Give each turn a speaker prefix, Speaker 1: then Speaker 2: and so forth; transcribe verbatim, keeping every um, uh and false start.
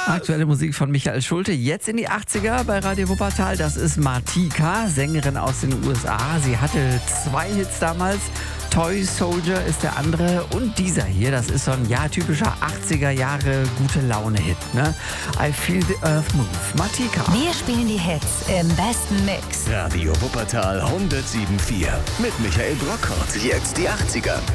Speaker 1: Aktuelle Musik von Michael Schulte. Jetzt in die achtziger bei Radio Wuppertal. Das ist Martika, Sängerin aus den U S A. Sie hatte zwei Hits damals. Toy Soldier ist der andere. Und dieser hier, das ist so ein ja, typischer achtziger Jahre gute Laune-Hit. Ne? I Feel the Earth Move. Martika.
Speaker 2: Wir spielen die Hits im besten Mix.
Speaker 3: Radio Wuppertal hundertsieben Komma vier. Mit Michael Brockhart. Jetzt die achtziger.